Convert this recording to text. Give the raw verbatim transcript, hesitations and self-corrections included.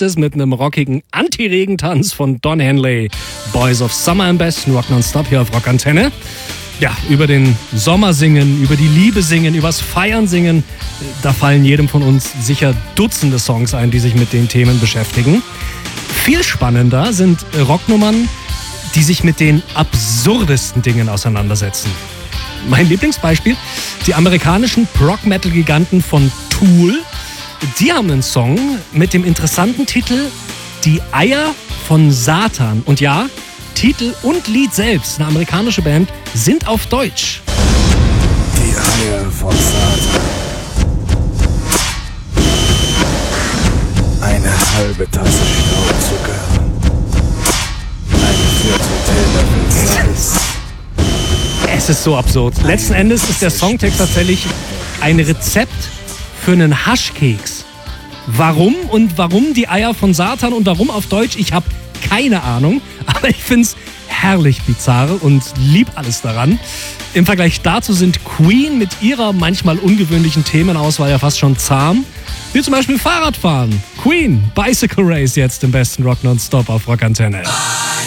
erstes mit einem rockigen Anti-Regentanz von Don Henley. Boys of Summer im besten Rock Nonstop hier auf Rockantenne. Ja, über den Sommer singen, über die Liebe singen, übers Feiern singen. Da fallen jedem von uns sicher Dutzende Songs ein, die sich mit den Themen beschäftigen. Viel spannender sind Rocknummern, die sich mit den absurdesten Dingen auseinandersetzen. Mein Lieblingsbeispiel, die amerikanischen Prog-Metal-Giganten von Tool. Die haben einen Song mit dem interessanten Titel Die Eier von Satan. Und ja, Titel und Lied selbst, eine amerikanische Band, sind auf Deutsch. Die Eier von Satan. Eine halbe Tasse Staubzucker. Ein Viertel Teelöffel Salz. Es ist so absurd. Letzten Endes ist der Songtext tatsächlich ein Rezept für einen Haschkeks. Warum und warum die Eier von Satan und warum auf Deutsch? Ich habe keine Ahnung, aber ich finde es herrlich bizarr und lieb alles daran. Im Vergleich dazu sind Queen mit ihrer manchmal ungewöhnlichen Themenauswahl ja fast schon zahm. Wie zum Beispiel Fahrradfahren. Queen, Bicycle Race jetzt im besten Rock Nonstop auf Rockantenne.